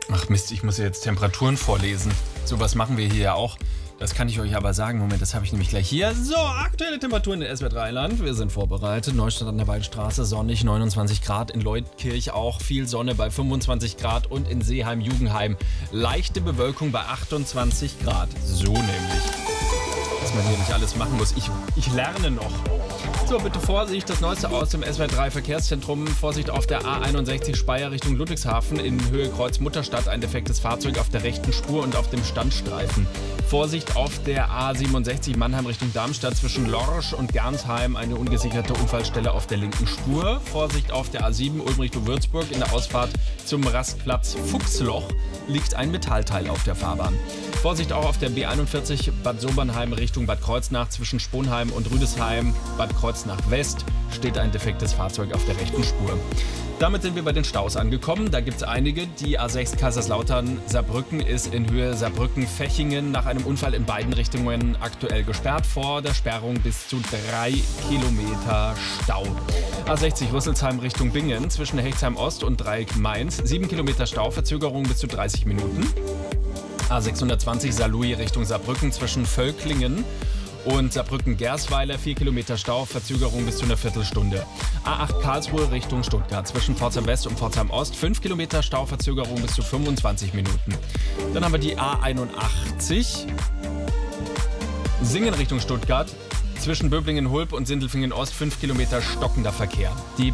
Ach Mist, ich muss jetzt Temperaturen vorlesen. Sowas machen wir hier ja auch. Das kann ich euch aber sagen. Moment, das habe ich nämlich gleich hier. So, aktuelle Temperaturen in SWR Rheinland. Wir sind vorbereitet. Neustadt an der Waldstraße, sonnig, 29 Grad. In Leutkirch auch viel Sonne bei 25 Grad. Und in Seeheim-Jugendheim leichte Bewölkung bei 28 Grad. So nämlich. Dass man hier nicht alles machen muss. Ich lerne noch. So, bitte Vorsicht, das Neueste aus dem SWR 3 Verkehrszentrum. Vorsicht auf der A61 Speyer Richtung Ludwigshafen in Höhe Kreuz Mutterstadt. Ein defektes Fahrzeug auf der rechten Spur und auf dem Standstreifen. Vorsicht auf der A67 Mannheim Richtung Darmstadt zwischen Lorsch und Gernsheim. Eine ungesicherte Unfallstelle auf der linken Spur. Vorsicht auf der A7 Ulm Richtung Würzburg. In der Ausfahrt zum Rastplatz Fuchsloch liegt ein Metallteil auf der Fahrbahn. Vorsicht auch auf der B41 Bad Sobernheim Richtung Bad Kreuznach zwischen Sponheim und Rüdesheim. Bad Kreuznach West steht ein defektes Fahrzeug auf der rechten Spur. Damit sind wir bei den Staus angekommen. Da gibt es einige. Die A6 Kaiserslautern-Saarbrücken ist in Höhe Saarbrücken-Fechingen nach einem Unfall in beiden Richtungen aktuell gesperrt. Vor der Sperrung bis zu 3 Kilometer Stau. A60 Rüsselsheim Richtung Bingen zwischen Hechtsheim Ost und Dreieck Mainz. 7 Kilometer Stau, Verzögerung bis zu 30 Minuten. A620 Saarlouis Richtung Saarbrücken zwischen Völklingen und Saarbrücken-Gersweiler, 4 Kilometer Stau, Verzögerung bis zu einer Viertelstunde. A8 Karlsruhe Richtung Stuttgart zwischen Pforzheim West und Pforzheim Ost, 5 Kilometer Stau, Verzögerung bis zu 25 Minuten. Dann haben wir die A81 Singen Richtung Stuttgart zwischen Böblingen-Hulb und Sindelfingen Ost, 5 Kilometer stockender Verkehr. Die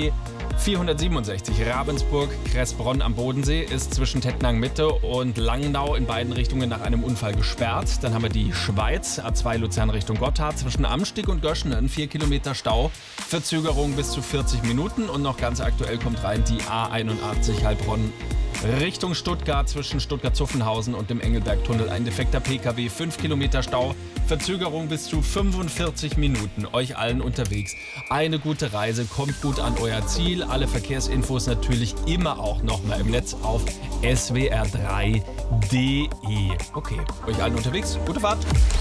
B467 Ravensburg-Kressbronn am Bodensee ist zwischen Tettnang Mitte und Langnau in beiden Richtungen nach einem Unfall gesperrt. Dann haben wir die Schweiz, A2 Luzern Richtung Gotthard zwischen Amstig und Göschenen, 4 Kilometer Stau, Verzögerung bis zu 40 Minuten. Und noch ganz aktuell kommt rein die A81 Heilbronn Richtung Stuttgart zwischen Stuttgart-Zuffenhausen und dem Engelbergtunnel. Ein defekter PKW, 5 Kilometer Stau, Verzögerung bis zu 45 Minuten. Euch allen unterwegs eine gute Reise, kommt gut an euer Ziel. Alle Verkehrsinfos natürlich immer auch nochmal im Netz auf swr3.de. Okay, euch allen unterwegs, gute Fahrt.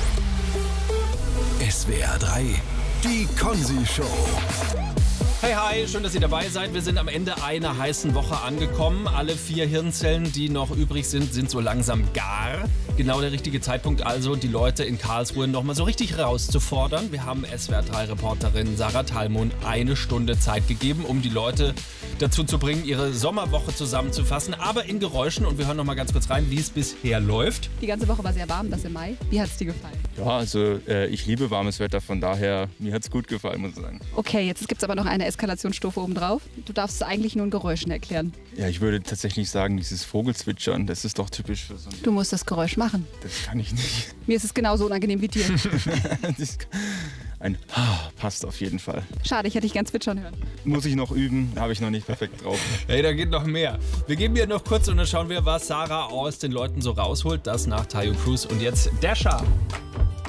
SWR 3, die Konzi-Show. Hey, hi, schön, dass ihr dabei seid. Wir sind am Ende einer heißen Woche angekommen. Alle 4 Hirnzellen, die noch übrig sind so langsam gar. Genau der richtige Zeitpunkt also, die Leute in Karlsruhe noch mal so richtig rauszufordern. Wir haben SWR3-Reporterin Sarah Thalmund 1 Stunde Zeit gegeben, um die Leute dazu zu bringen, ihre Sommerwoche zusammenzufassen, aber in Geräuschen. Und wir hören noch mal ganz kurz rein, wie es bisher läuft. Die ganze Woche war sehr warm, das im Mai. Wie hat es dir gefallen? Ja, also ich liebe warmes Wetter, von daher, mir hat es gut gefallen, muss ich sagen. Okay, jetzt gibt es aber noch eine Eskalationsstufe obendrauf. Du darfst es eigentlich nur in Geräuschen erklären. Ja, ich würde tatsächlich sagen, dieses Vogelzwitschern, das ist doch typisch für so ein... Du musst das Geräusch machen. Das kann ich nicht. Mir ist es genauso unangenehm wie dir. Ein passt auf jeden Fall. Schade, ich hätte dich gern zwitschern hören. Muss ich noch üben, habe ich noch nicht perfekt drauf. Hey, da geht noch mehr. Wir geben hier noch kurz und dann schauen wir, was Sarah aus den Leuten so rausholt. Das nach Tayo Cruz und jetzt Dasha.